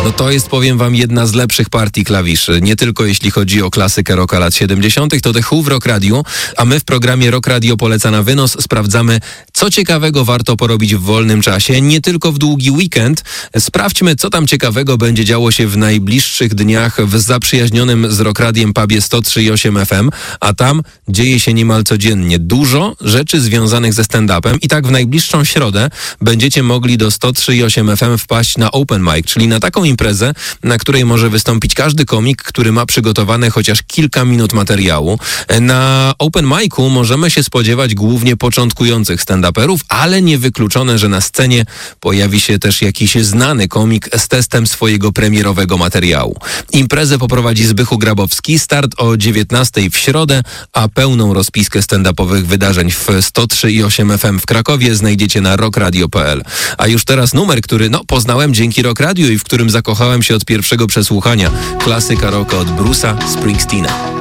No to jest, powiem wam, jedna z lepszych partii klawiszy. Nie tylko jeśli chodzi o klasykę rocka lat 70., to The Who w Rock Radio, a my w programie Rock Radio poleca na wynos sprawdzamy, co ciekawego warto porobić w wolnym czasie, nie tylko w długi weekend. Sprawdźmy, co tam ciekawego będzie działo się w najbliższych dniach w zaprzyjaźnionym z Rock Radiem pubie 103,8 FM, a tam dzieje się niemal codziennie dużo rzeczy związanych ze stand-upem i tak w najbliższą środę będziecie mogli do 103,8 FM wpaść na open mic, czyli na taką imprezę, na której może wystąpić każdy komik, który ma przygotowane chociaż kilka minut materiału. Na open micu możemy się spodziewać głównie początkujących stand-uperów, ale niewykluczone, że na scenie pojawi się też jakiś znany komik z testem swojego premierowego materiału. Imprezę poprowadzi Zbychu Grabowski, start o 19:00 w środę, a pełną rozpiskę stand-upowych wydarzeń w 103,8 FM w Krakowie znajdziecie na rockradio.pl. A już teraz numer, który poznałem dzięki Rock Radio i w którym zakochałem się od pierwszego przesłuchania. Klasyka rocka od Bruce'a Springsteena.